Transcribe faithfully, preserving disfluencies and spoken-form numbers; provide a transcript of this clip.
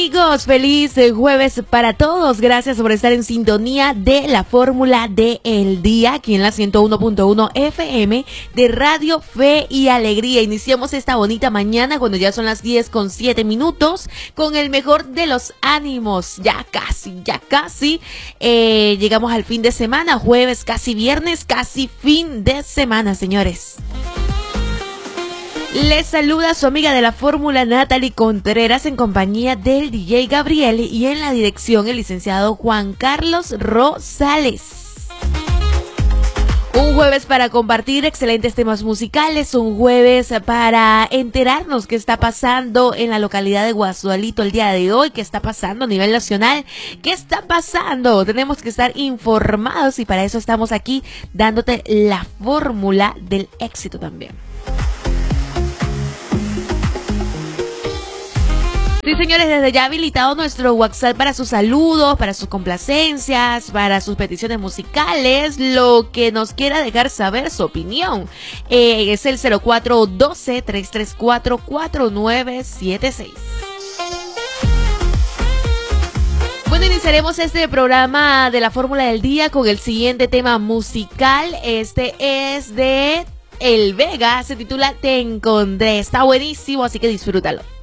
Amigos, feliz jueves para todos. Gracias por estar en sintonía de la fórmula de El Día, aquí en la ciento uno punto uno F M de Radio Fe y Alegría. Iniciamos esta bonita mañana cuando ya son las diez con siete minutos, con el mejor de los ánimos. Ya casi, ya casi eh, llegamos al fin de semana, jueves, casi viernes, casi fin de semana, señores. Les saluda su amiga de la fórmula Natalie Contreras en compañía del D J Gabriel y en la dirección el licenciado Juan Carlos Rosales. Un jueves para compartir excelentes temas musicales, un jueves para enterarnos qué está pasando en la localidad de Guasualito el día de hoy, qué está pasando a nivel nacional, qué está pasando. Tenemos que estar informados y para eso estamos aquí dándote la fórmula del éxito también. Sí, señores, desde ya habilitado nuestro WhatsApp para sus saludos, para sus complacencias, para sus peticiones musicales, lo que nos quiera dejar saber su opinión. Eh, es el cero cuatro uno dos, tres tres cuatro, cuatro nueve siete seis. Bueno, iniciaremos este programa de la Fórmula del Día con el siguiente tema musical. Este es de El Vega, se titula Te Encontré. Está buenísimo, así que disfrútalo.